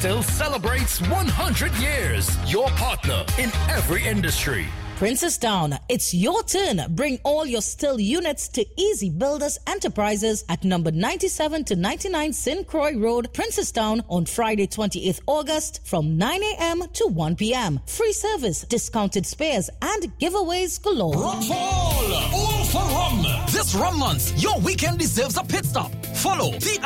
Still celebrates 100 years. Your partner in every industry. Princestown, it's your turn. Bring all your Still units to Easy Builders Enterprises at number 97 to 99 St. Croix Road, Princestown on Friday 28th August from 9 a.m. to 1 p.m. Free service, discounted spares, and giveaways galore. Rockfall! All for rum! This rum month, your weekend deserves a pit stop. Follow the